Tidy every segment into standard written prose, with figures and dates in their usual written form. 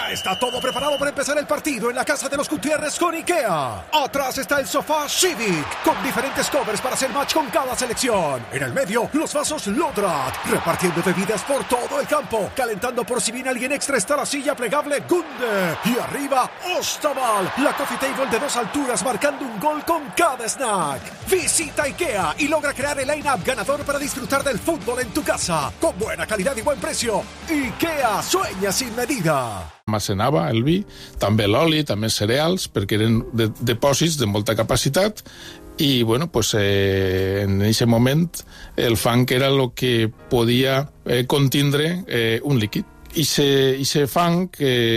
Ya está todo preparado para empezar el partido en la casa de los Gutiérrez con IKEA. Atrás está el sofá Civic, con diferentes covers para hacer match con cada selección. En el medio, los vasos Lodrat, repartiendo bebidas por todo el campo. Calentando por si viene alguien extra está la silla plegable Gunde. Y arriba, Ostaval, la coffee table de 2 alturas marcando un gol con cada snack. Visita IKEA y logra crear el line-up ganador para disfrutar del fútbol en tu casa. Con buena calidad y buen precio. IKEA sueña sin medida. Almacenava el vi, també l'oli, també cereals, perquè eren depòsits de molta capacitat i, bueno, pues, en aquest moment el fang era el que podia contindre un líquid. I se fang,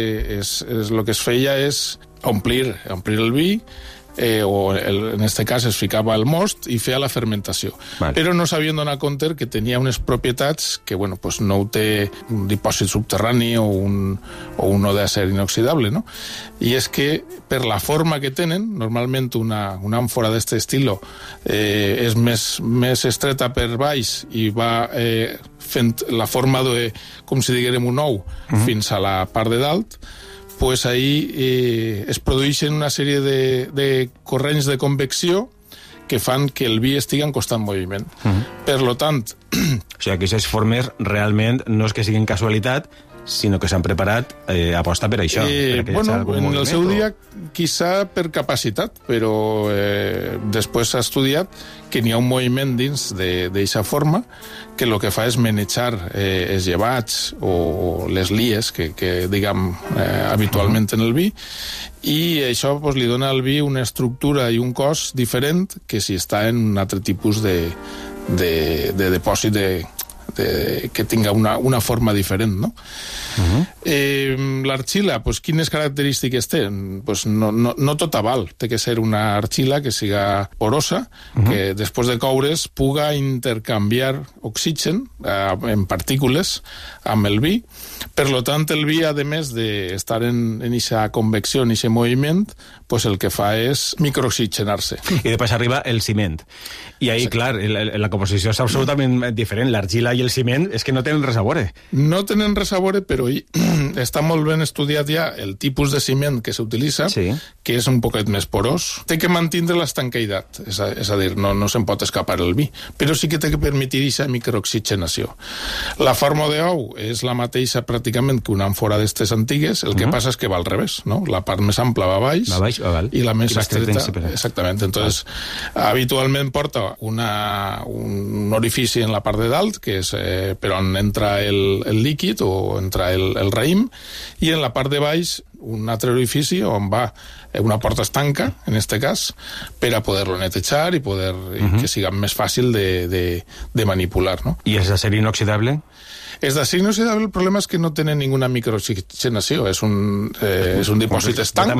el que es feia és omplir el vi, o en este cas es ficava el most i feia la fermentació. Vale. Però no s'havien donat compte que tenia unes propietats que, bueno, pues no ho té un dipòsit subterrani o un d'acer inoxidable, no? I és que per la forma que tenen, normalment una àmfora d'aquest estil és més estreta per baix i va fent la forma de, com si diguérem un ou, fins a la part de dalt, pues ahí es produeixen una sèrie de corrents de convecció que fan que el vi estigui en constant moviment. Per lo tant... O sigui, que aquestes formes realment no és que siguin casualitat, sinó que s'han preparat aposta per això. Bueno, en el seu dia, quizá per capacitat, però després s'ha estudiat que n'hi ha un moviment dins d'aquesta forma que el que fa és manejar els llevats o les lies que diguem, habitualment en el vi, i això pues, li dona al vi una estructura i un cos diferent que si està en un altre tipus de depòsit que tinga una forma diferent, no? L'argila, pues, quines característiques té? Pues no tota val. Té que ser una argila que siga porosa, que després de coure's puga intercanviar oxigen en partícules amb el vi. Per lo tant, el vi, a més d'estar en aquesta convecció, en aquest moviment, pues el que fa és microoxigenar-se. I després arriba el ciment. I ahí, clar, la composició és absolutament diferent. L'argila i el ciment és que no tenen res a veure. No tenen res a veure, però està molt ben estudiat ja el tipus de ciment que s'utilitza, que és un poquet més porós. Té que mantindre l'estanqueïtat, és a dir, no se'n pot escapar el vi, però sí que té que permetir aquesta microoxigenació. La forma d'ou és la mateixa pràcticament que una àmfora d'estes antigues, el que passa és que va al revés, no? La part més ampla va a baix i la més estreta... Exactament. Entonces, habitualment porta un orifici en la part de dalt, que és per on entra el líquid o entra el raïm, i en la part de baix un altre orifici on va una porta estanca, en este cas, per a poder-lo netejar i que siga més fàcil de manipular, no? I és d'acer inoxidable? És d'acer inoxidable, el problema és que no tenen ninguna microoxigenació, és un dipòsit estanc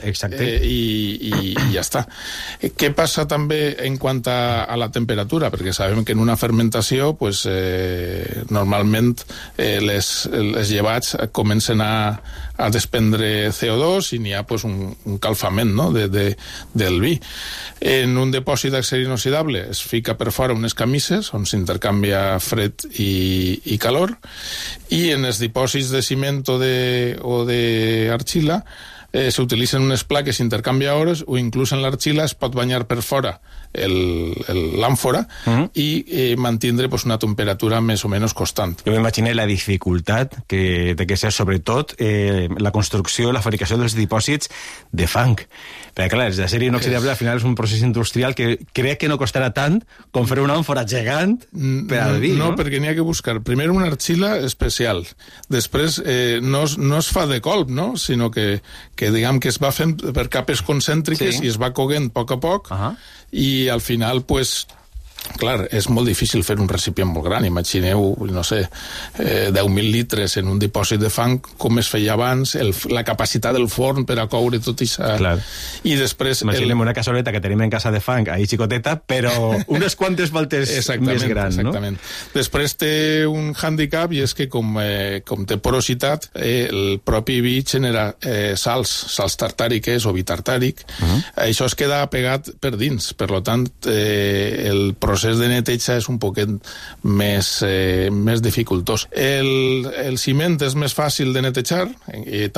i ja està. Què passa també en quant a la temperatura? Perquè sabem que en una fermentació pues, normalment les llevats comencen a desprendre CO2 i n'hi ha pues, un calfament, no? del vi. En un dipòsit d'acer inoxidable es fica per fora unes camises on s'intercanvia fred i calor, i en els dipòsits de ciment o d'argila s'utilitzen unes plaques intercanviadores o inclús en l'argila es pot banyar per fora l'àmfora i mantindre pues, una temperatura més o menys constant. Jo m'imagino la dificultat que té que ser sobretot la construcció, la fabricació dels dipòsits de fang. Perquè clar, és d'acer inoxidable, al final és un procés industrial que crec que no costarà tant com fer una àmfora gegant per al vi, no? No, perquè n'hi ha que buscar primer una argila especial. Després no es fa de colp, no? Sinó que diguem que es va fent per capes concèntriques i es va coguent a poc i al final, pues, clar, és molt difícil fer un recipient molt gran. Imagineu, no sé, 10.000 litres en un dipòsit de fang, com es feia abans, la capacitat del forn per a coure tot això. I després... Imaginem una cassoleta que tenim en casa de fang, ahí xicoteta, però unes quantes voltes més gran, no? Exactament. Després té un handicap i és que com té porositat, el propi vi genera sals tartàriques o bitartàric. Això es queda pegat per dins. Per tant, el procés de neteja és un poquet més dificultós. El ciment és més fàcil de netejar,